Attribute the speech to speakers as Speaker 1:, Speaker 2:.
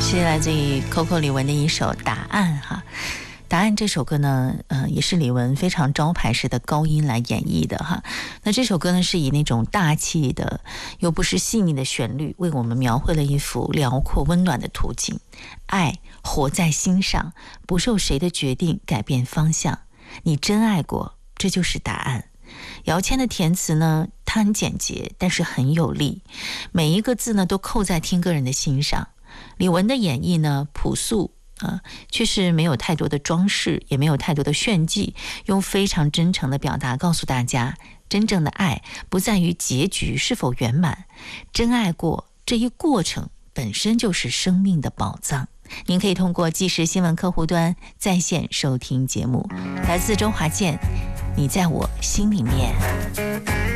Speaker 1: 是来自于 Coco 李玟的一首《答案》哈。答案这首歌呢，也是李玟非常招牌式的高音来演绎的哈。那这首歌呢，是以那种大气的又不失细腻的旋律，为我们描绘了一幅辽阔温暖的图景。爱活在心上，不受谁的决定改变方向。你真爱过，这就是答案。姚谦的填词呢，它很简洁，但是很有力，每一个字呢都扣在听歌人的心上。李玟的演绎呢，朴素却是没有太多的装饰，也没有太多的炫技，用非常真诚的表达告诉大家，真正的爱不在于结局是否圆满，真爱过这一过程本身就是生命的宝藏。您可以通过即时新闻客户端在线收听节目。来自周华健，你在我心里面。